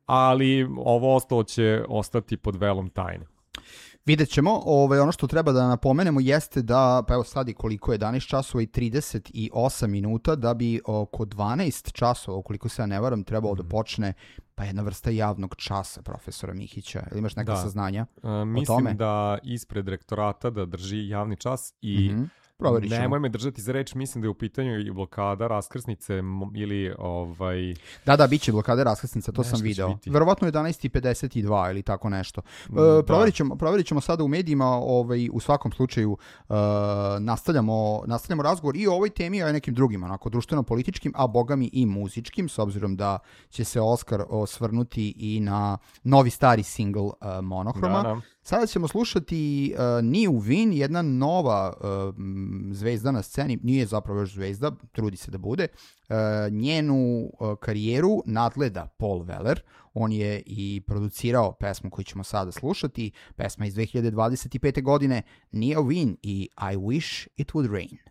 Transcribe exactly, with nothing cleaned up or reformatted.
ali ovo ostalo će ostati pod velom tajne. Vidjet ćemo, ovaj, ono što treba da napomenemo jeste da, pa evo sad i koliko je jedanaest časova i trideset osam minuta, da bi oko dvanaest časova, ukoliko se ja ne varam, trebalo da počne pa jedna vrsta javnog časa profesora Mihića. Ili imaš neka da. saznanja uh, o mislim tome? da ispred rektorata da drži javni čas i mm-hmm. nemoj me držati za reč, mislim da je u pitanju i blokada raskrsnice ili ovaj... Da, da, bit će blokada raskrsnica, to nešto sam video. Verovatno jedanaest i pedeset dva ili tako nešto. Uh, provjerit, ćemo, provjerit ćemo sada u medijima, ovaj, u svakom slučaju uh, nastavljamo, nastavljamo razgovor i o ovoj temi, a i nekim drugim, onako društveno-političkim, a bogami i muzičkim, s obzirom da će se Oskar osvrnuti i na novi stari single uh, Monohroma. Da, da. Sada ćemo slušati uh, Niu Win, jedna nova uh, zvezda na sceni, nije zapravo još zvezda, trudi se da bude. Uh, njenu uh, karijeru nadgleda Paul Weller, on je i producirao pesmu koju ćemo sada slušati, pesma iz dve hiljade dvadeset pete. godine, Niu Win i I Wish It Would Rain.